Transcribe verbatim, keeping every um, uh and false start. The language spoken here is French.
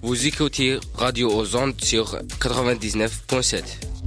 Vous écoutez Radio aux ondes sur quatre-vingt-dix-neuf point sept.